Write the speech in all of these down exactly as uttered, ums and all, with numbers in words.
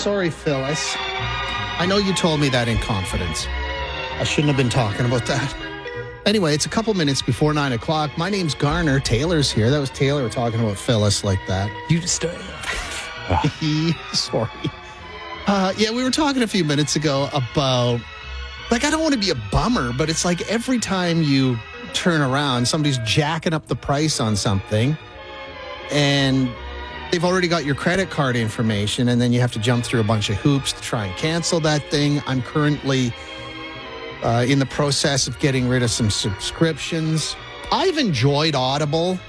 sorry, Phyllis. I know you told me that in confidence. I shouldn't have been talking about that. Anyway, it's a couple minutes before nine o'clock. My name's Garner. Taylor's here. That was Taylor talking about Phyllis like that. You just started. Sorry. Uh, yeah, we were talking a few minutes ago about, like, I don't want to be a bummer, but it's like every time you turn around, somebody's jacking up the price on something, and they've already got your credit card information, and then you have to jump through a bunch of hoops to try and cancel that thing. I'm currently uh, in the process of getting rid of some subscriptions. I've enjoyed Audible,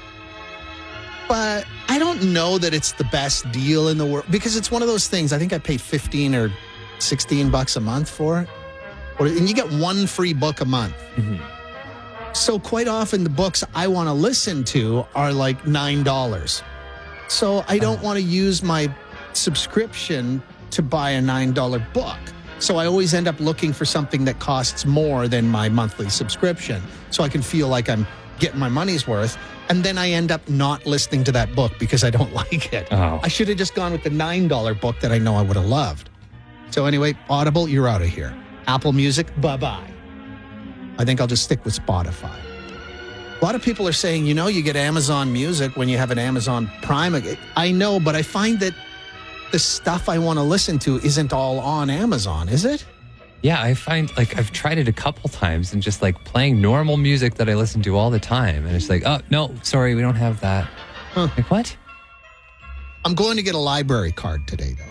but I don't know that it's the best deal in the world, because it's one of those things. I think I pay fifteen or sixteen bucks a month for it, and you get one free book a month. Mm-hmm. So quite often the books I want to listen to are like nine dollars. So I don't want to use my subscription to buy a nine dollar book. So I always end up looking for something that costs more than my monthly subscription, so I can feel like I'm getting my money's worth. And then I end up not listening to that book because I don't like it. Oh. I should have just gone with the nine dollar book that I know I would have loved. So anyway, Audible, you're out of here. Apple Music, bye-bye. I think I'll just stick with Spotify. A lot of people are saying, you know, you get Amazon Music when you have an Amazon Prime. I know, but I find that the stuff I want to listen to isn't all on Amazon, is it? Yeah, I find, like, I've tried it a couple times and just, like, playing normal music that I listen to all the time. And it's like, oh, no, sorry, we don't have that. Huh. Like, what? I'm going to get a library card today, though.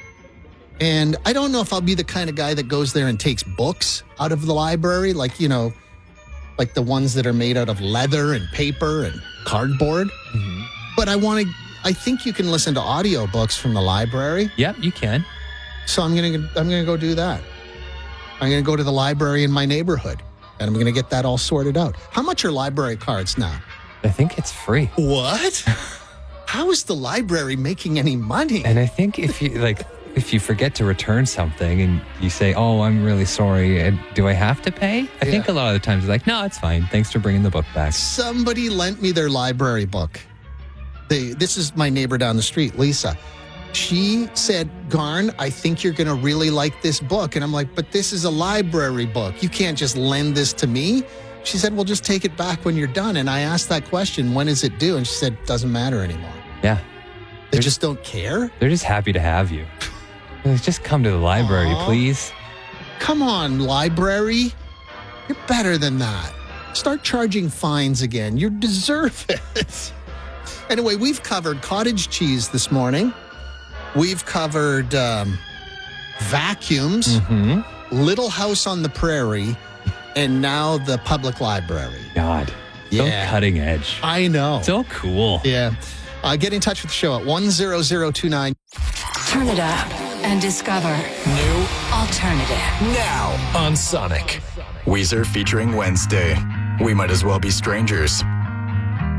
And I don't know if I'll be the kind of guy that goes there and takes books out of the library, like, you know, like the ones that are made out of leather and paper and cardboard. Mm-hmm. But I want to, I think you can listen to audiobooks from the library. Yep, you can. So I'm going to, I'm going to go do that. I'm going to go to the library in my neighborhood, and I'm going to get that all sorted out. How much are library cards now? I think it's free. What? How is the library making any money? And I think if you, like, if you forget to return something and you say, oh, I'm really sorry, do I have to pay? I yeah. think a lot of the times it's like, no, it's fine. Thanks for bringing the book back. Somebody lent me their library book. They, this is my neighbor down the street, Lisa. She said, Garn, I think you're going to really like this book. And I'm like, but this is a library book. You can't just lend this to me. She said, well, just take it back when you're done. And I asked that question, when is it due? And she said, it doesn't matter anymore. Yeah. They just, just don't care? They're just happy to have you. Just come to the library, Aww. please. Come on, library. You're better than that. Start charging fines again. You deserve it. Anyway, we've covered cottage cheese this morning. We've covered um, vacuums, mm-hmm. Little House on the Prairie, and now the public library. God, yeah. So cutting edge. I know. So cool. Yeah. Uh, get in touch with the show at one zero zero two nine. Turn it up and discover new alternative. Now on Sonic. Weezer featuring Wednesday. We Might As Well Be Strangers.